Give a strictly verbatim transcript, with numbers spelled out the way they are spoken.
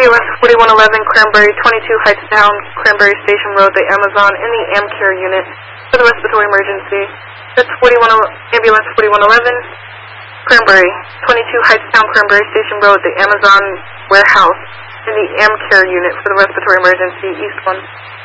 Ambulance forty-one eleven Cranberry, twenty-two Hightstown, Cranberry Station Road, the Amazon, in the AmCare unit for the respiratory emergency. That's forty-one, Ambulance forty-one eleven Cranberry, twenty-two Hightstown, Cranberry Station Road, the Amazon warehouse, in the AmCare unit for the respiratory emergency, East one.